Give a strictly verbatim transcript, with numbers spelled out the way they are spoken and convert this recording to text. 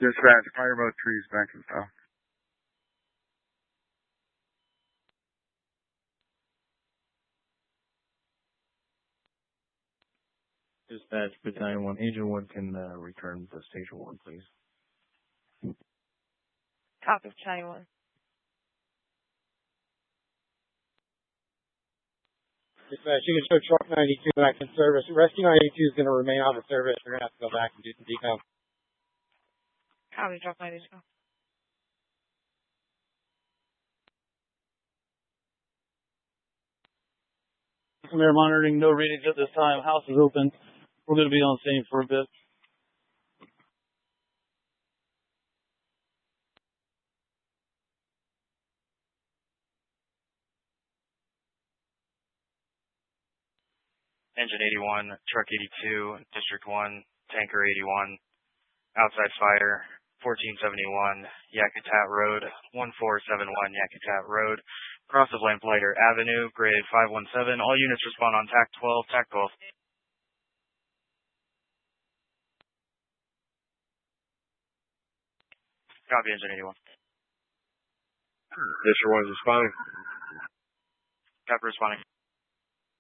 Dispatch, fire both trees back and south. Dispatch, Battalion one, Agent one can uh, return to Station one, please. Copy, Battalion one. Dispatch, you can show Truck ninety-two back in service. Rescue ninety-two is going to remain out of service. We're going to have to go back and do some decom. Copy, Truck ninety-two. They're monitoring, no readings at this time. House is open. We're going to be on scene for a bit. Engine eighty-one, Truck eighty-two, District one, Tanker eighty-one, outside fire, fourteen seventy-one, Yakutat Road, one four seven one Yakutat Road, cross of Lamplighter Avenue, grade five one seven. All units respond on T A C twelve, T A C twelve. Copy, Engine eighty-one. District one is responding. Copy, responding.